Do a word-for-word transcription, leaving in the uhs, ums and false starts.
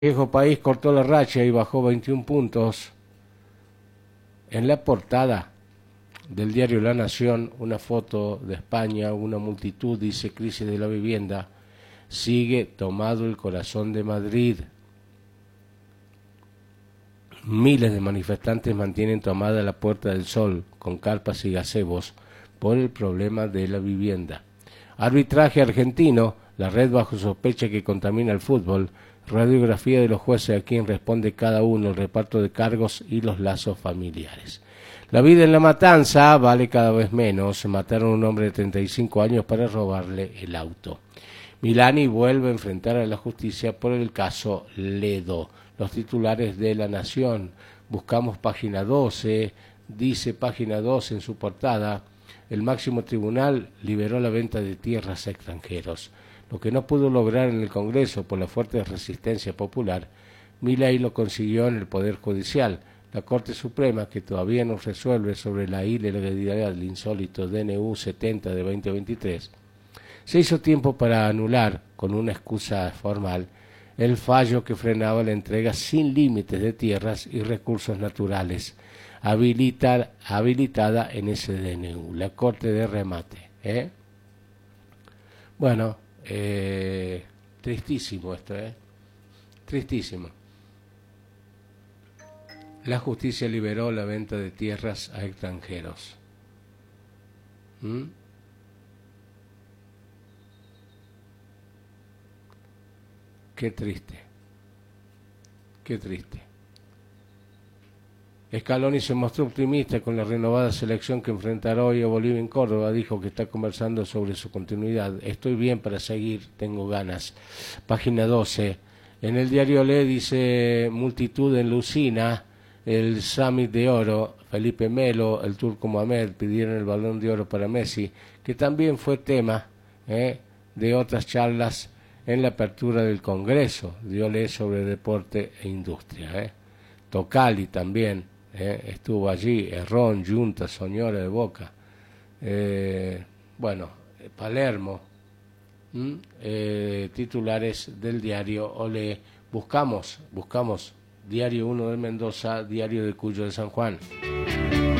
Viejo País cortó la racha y bajó veintiún puntos. En la portada del diario La Nación, una foto de España, una multitud, dice crisis de la vivienda, sigue tomado el corazón de Madrid. Miles de manifestantes mantienen tomada la Puerta del Sol con carpas y gazebos por el problema de la vivienda. Arbitraje argentino, la red bajo sospecha que contamina el fútbol, radiografía de los jueces a quien responde cada uno, el reparto de cargos y los lazos familiares. La vida en la matanza vale cada vez menos. Mataron a un hombre de treinta y cinco años para robarle el auto. Milani vuelve a enfrentar a la justicia por el caso Ledo. Los titulares de La Nación. Buscamos página doce, dice página doce en su portada, el máximo tribunal liberó la venta de tierras a extranjeros. Lo que no pudo lograr en el Congreso por la fuerte resistencia popular, Milei lo consiguió en el Poder Judicial. La Corte Suprema, que todavía no resuelve sobre la ilegalidad del insólito D N U setenta de veinte veintitrés, se hizo tiempo para anular, con una excusa formal, el fallo que frenaba la entrega sin límites de tierras y recursos naturales habilita, habilitada en ese D N U, la Corte de Remate. ¿eh? Bueno, eh, tristísimo esto, ¿eh? Tristísimo. La justicia liberó la venta de tierras a extranjeros. ¿Mm? Qué triste, qué triste. Scaloni se mostró optimista con la renovada selección que enfrentará hoy a Bolivia en Córdoba. Dijo que está conversando sobre su continuidad. Estoy bien para seguir, tengo ganas. Página doce. En el diario Le dice multitud en Lucina, el Summit de Oro, Felipe Melo, el turco Mohamed pidieron el Balón de Oro para Messi, que también fue tema ¿eh? de otras charlas en la apertura del Congreso. Dio Le sobre deporte e industria. ¿eh? Tocali también. Eh, estuvo allí, Errón, Junta, Soñora de Boca, eh, bueno, Palermo, ¿Mm? eh, titulares del diario Olé. Buscamos, buscamos, Diario uno de Mendoza, Diario de Cuyo de San Juan.